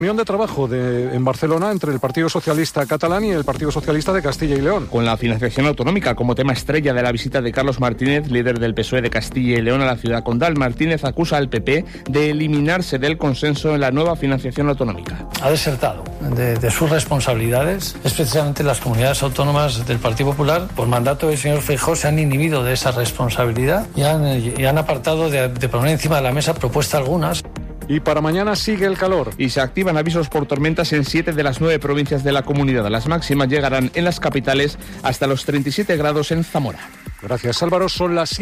Reunión de trabajo en Barcelona entre el Partido Socialista catalán y el Partido Socialista de Castilla y León. Con la financiación autonómica como tema estrella de la visita de Carlos Martínez, líder del PSOE de Castilla y León a la ciudad condal, Martínez acusa al PP de eliminarse del consenso en la nueva financiación autonómica. Ha desertado de sus responsabilidades. Es precisamente las comunidades autónomas del Partido Popular, por mandato del señor Feijóo, se han inhibido de esa responsabilidad y han apartado de poner encima de la mesa propuestas algunas. Y para mañana sigue el calor. Y se activan avisos por tormentas en 7 de las 9 provincias de la comunidad. Las máximas llegarán en las capitales hasta los 37 grados en Zamora. Gracias, Álvaro. Son las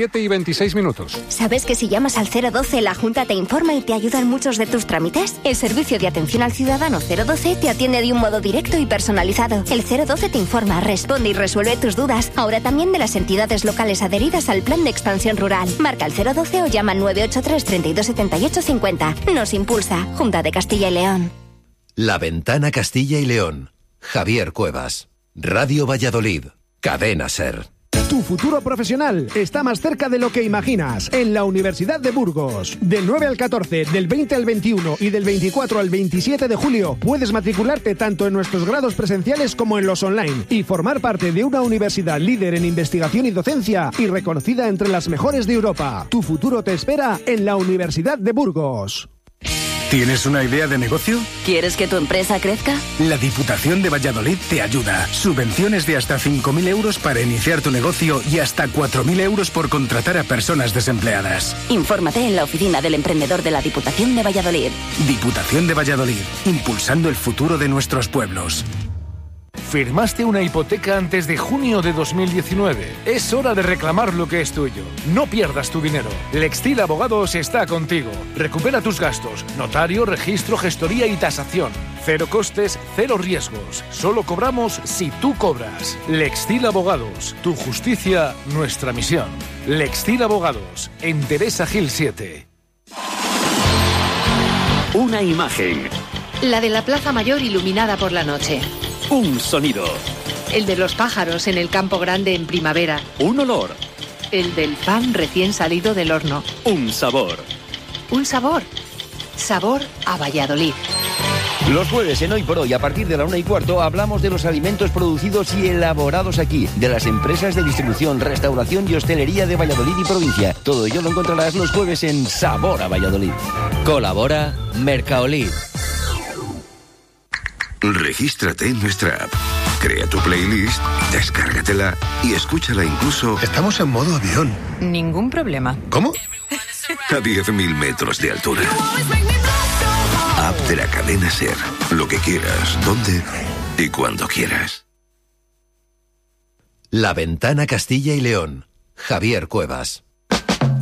7:26. ¿Sabes que si llamas al 012 la Junta te informa y te ayuda en muchos de tus trámites? El servicio de atención al ciudadano 012 te atiende de un modo directo y personalizado. El 012 te informa, responde y resuelve tus dudas. Ahora también de las entidades locales adheridas al Plan de Expansión Rural. Marca el 012 o llama al 983 32 78 50. Nos impulsa. Junta de Castilla y León. La Ventana Castilla y León. Javier Cuevas. Radio Valladolid. Cadena SER. Tu futuro profesional está más cerca de lo que imaginas. En la Universidad de Burgos. Del 9 al 14, del 20 al 21 y del 24 al 27 de julio puedes matricularte tanto en nuestros grados presenciales como en los online y formar parte de una universidad líder en investigación y docencia y reconocida entre las mejores de Europa. Tu futuro te espera en la Universidad de Burgos. ¿Tienes una idea de negocio? ¿Quieres que tu empresa crezca? La Diputación de Valladolid te ayuda. Subvenciones de hasta 5.000 euros para iniciar tu negocio y hasta 4.000 euros por contratar a personas desempleadas. Infórmate en la oficina del emprendedor de la Diputación de Valladolid. Diputación de Valladolid, impulsando el futuro de nuestros pueblos. Firmaste una hipoteca antes de junio de 2019. Es hora de reclamar lo que es tuyo. No pierdas tu dinero. Lextil Abogados está contigo. Recupera tus gastos. Notario, registro, gestoría y tasación. Cero costes, cero riesgos. Solo cobramos si tú cobras. Lextil Abogados. Tu justicia, nuestra misión. Lextil Abogados. En Teresa Gil 7. Una imagen. La de la Plaza Mayor iluminada por la noche. Un sonido. El de los pájaros en el campo grande en primavera. Un olor. El del pan recién salido del horno. Un sabor. Un sabor. Sabor a Valladolid. Los jueves en Hoy por Hoy, a partir de la 1:15, hablamos de los alimentos producidos y elaborados aquí, de las empresas de distribución, restauración y hostelería de Valladolid y provincia. Todo ello lo encontrarás los jueves en Sabor a Valladolid. Colabora Mercaolid. Regístrate en nuestra app, crea tu playlist, descárgatela y escúchala incluso... Estamos en modo avión. Ningún problema. ¿Cómo? A 10.000 metros de altura. App de la cadena SER. Lo que quieras, donde y cuando quieras. La Ventana Castilla y León. Javier Cuevas.